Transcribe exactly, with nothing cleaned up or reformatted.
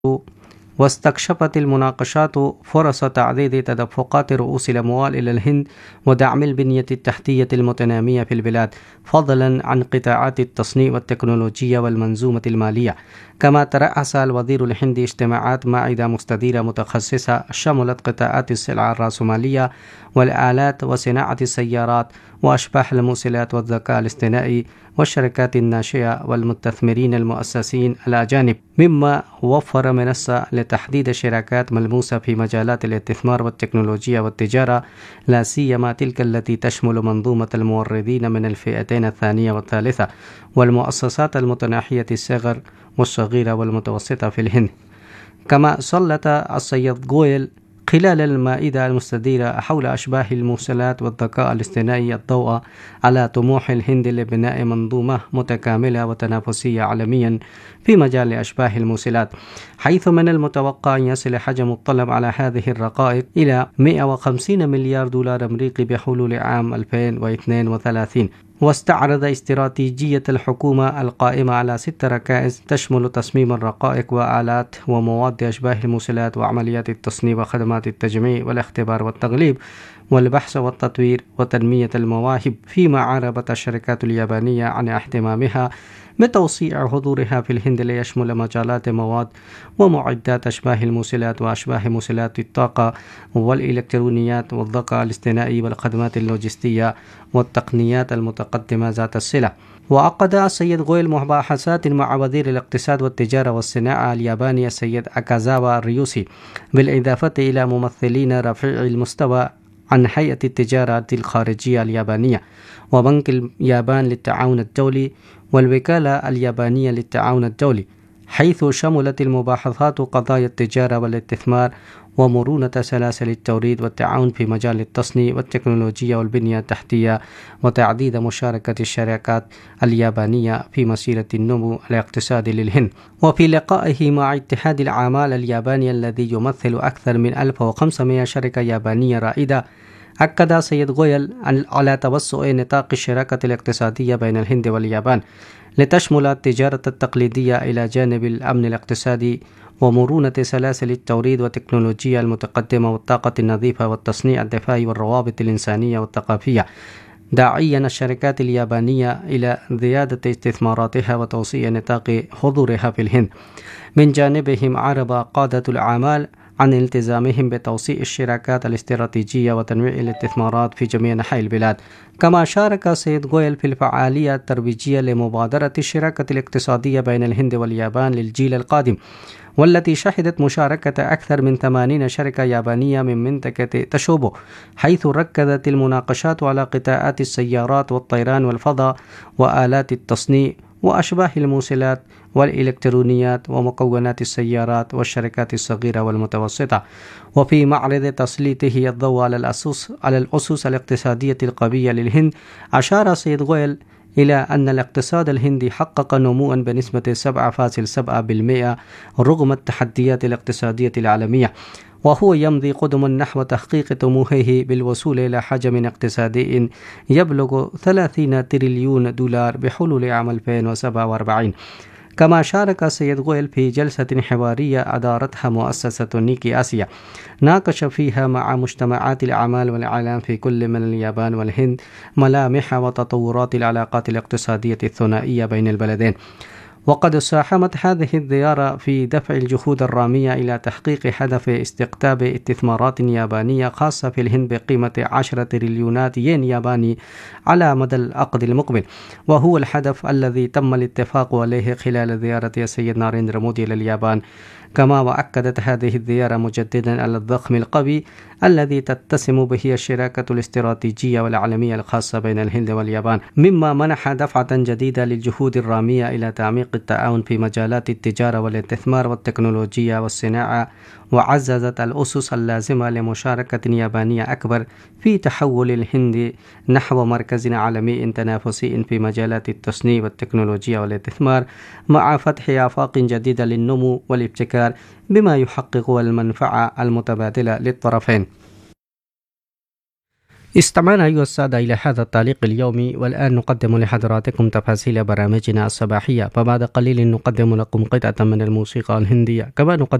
واستكشفت المناقشات فرص تعديد تدفقات رؤوس الأموال إلى الهند ودعم البنية التحتية المتنامية في البلاد، فضلا عن قطاعات التصنيع والتكنولوجيا والمنظومة المالية. كما ترأس الوزير الهندي اجتماعات معدة مستديرة متخصصة شملت قطاعات السلع الرأسمالية والآلات وصناعة السيارات وأشباح الموصلات والذكاء الاصطناعي والشركات الناشئة والمستثمرين المؤسسين الأجانب، مما وفر منصة لتحديد شراكات ملموسة في مجالات الاستثمار والتكنولوجيا والتجارة، لا سيما تلك التي تشمل منظومة الموردين من الفئتين الثانية والثالثة والمؤسسات المتناحية الصغر والصغيرة والمتوسطة في الهند. كما سلط السيد غويل خلال المائدة المستديرة حول أشباه الموصلات والذكاء الاصطناعي الضوء على طموح الهند لبناء منظومة متكاملة وتنافسية عالميا في مجال أشباه الموصلات، حيث من المتوقع أن يصل حجم الطلب على هذه الرقائق إلى مئة وخمسين مليار دولار أمريكي بحلول عام ألفين واثنين وثلاثين. واستعرض استراتيجية الحكومة القائمة على ست ركائز تشمل تصميم الرقائق وآلات ومواد أشباه الموصلات وعمليات التصنيع وخدمات التجميع والاختبار والتغليب والبحث والتطوير وتنمية المواهب، فيما عربت الشركات اليابانية عن اهتمامها بتوسيع حضورها في الهند ليشمل مجالات مواد ومعدات أشباه الموصلات وأشباه موصلات الطاقة والإلكترونيات والذكاء الاصطناعي والخدمات اللوجستية والتقنيات المتقدمة ذات الصلة. وعقد السيد غويل مباحثات مع وزير الاقتصاد والتجارة والصناعة الياباني السيد أكازاوا ريوسي، بالإضافة إلى ممثلين رفيع المستوى عن هيئة التجارة الخارجية اليابانية وبنك اليابان للتعاون الدولي والوكالة اليابانية للتعاون الدولي، حيث شملت المباحثات قضايا التجارة والاستثمار ومرونة سلاسل التوريد والتعاون في مجال التصنيع والتكنولوجيا والبنية التحتية وتعديد مشاركة الشركات اليابانية في مسيرة النمو الاقتصادي للهند. وفي لقائه مع اتحاد العمال الياباني الذي يمثل أكثر من ألف وخمسمئة شركة يابانية رائدة، أكد سيد غويل على توسع نطاق الشراكة الاقتصادية بين الهند واليابان لتشمل التجارة التقليدية إلى جانب الأمن الاقتصادي ومرونة سلاسل التوريد والتكنولوجيا المتقدمة والطاقة النظيفة والتصنيع الدفاعي والروابط الإنسانية والثقافية، داعيا الشركات اليابانية إلى زيادة استثماراتها وتوسيع نطاق حضورها في الهند. من جانبهم عرب قادة الأعمال عن التزامهم بتوسيع الشراكات الاستراتيجية وتنويع الاستثمارات في جميع أنحاء البلاد. كما شارك سيد غويل في الفعالية الترويجية لمبادرة الشراكة الاقتصادية بين الهند واليابان للجيل القادم، والتي شهدت مشاركة أكثر من ثمانين شركة يابانية من منطقة تشوبو، حيث ركزت المناقشات على قطاعات السيارات والطيران والفضاء وآلات التصنيع وأشباه الموصلات والإلكترونيات ومكونات السيارات والشركات الصغيرة والمتوسطة. وفي معرض تسليطه الضوء على الأسس على الأسس الاقتصادية القوية للهند، أشار سيد غويل إلى أن الاقتصاد الهندي حقق نمواً بنسبة سبعة فاصلة سبعة بالمئة رغم التحديات الاقتصادية العالمية، وهو يمضي قدما نحو تحقيق طموحه بالوصول إلى حجم اقتصادي يبلغ ثلاثين تريليون دولار بحلول عام ألفين وسبعة وأربعين. كما شارك السيد غويل في جلسة حوارية أدارتها مؤسسة نيكي آسيا، ناقش فيها مع مجتمعات الأعمال والإعلام في كل من اليابان والهند ملامح وتطورات العلاقات الاقتصادية الثنائية بين البلدين. وقد ساهمت هذه الزيارة في دفع الجهود الرامية إلى تحقيق هدف استقطاب استثمارات يابانية خاصة في الهند بقيمة عشرة تريليونات ين ياباني على مدى العقد المقبل، وهو الهدف الذي تم الاتفاق عليه خلال زيارة السيد ناريندرا مودي لليابان. كما وأكدت هذه الزيارة مجددا على الضخم القوي الذي تتسم به الشراكة الاستراتيجية والعالمية الخاصة بين الهند واليابان، مما منح دفعة جديدة للجهود الرامية إلى تعميق التعاون في مجالات التجارة والاستثمار والتكنولوجيا والصناعة، وعززت الأسس اللازمة لمشاركة يابانية أكبر في تحول الهند نحو مركز عالمي تنافسي في مجالات التصنيع والتكنولوجيا والاستثمار، مع فتح آفاق جديدة للنمو والابتكار بما يحقق المنفعة المتبادلة للطرفين. استمعنا أيها السادة إلى هذا التعليق اليومي، والآن نقدم لحضراتكم تفاصيل برامجنا الصباحية، فبعد قليل نقدم لكم قطعة من الموسيقى الهندية، كما نقدم